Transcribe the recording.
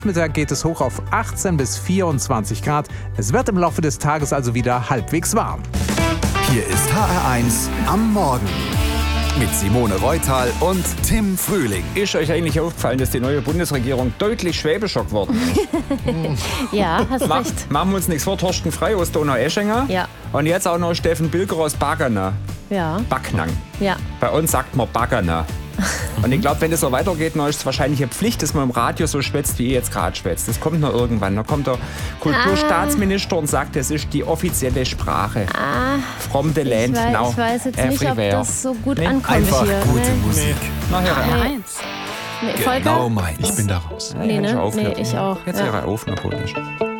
Mittag geht es hoch auf 18 bis 24 Grad. Es wird im Laufe des Tages also wieder halbwegs warm. Hier ist HR1 am Morgen mit Simone Reutal und Tim Frühling. Ist euch eigentlich aufgefallen, dass die neue Bundesregierung deutlich schwäbischer geworden ist? Ja, hast recht. Machen wir uns nichts vor, Thorsten Frey aus Donaueschingen. Ja. Und jetzt auch noch Steffen Bilger aus Bagana. Ja. Backnang. Ja. Bei uns sagt man Bagana. Und ich glaube, wenn das so weitergeht, dann ist es wahrscheinlich eine Pflicht, dass man im Radio so schwätzt, wie ihr jetzt gerade schwätzt. Das kommt noch irgendwann. Da kommt der Kulturstaatsminister und sagt, das ist die offizielle Sprache. From the land now. Ich weiß jetzt nicht, ob everywhere. das so gut ankommt Einfach hier. gute Musik. Nachher. Nee, Volker? Genau meins. Ich bin da raus. Nee, ne? Auf, Nee, ich auch. Jetzt Ja. höre auf, na gut.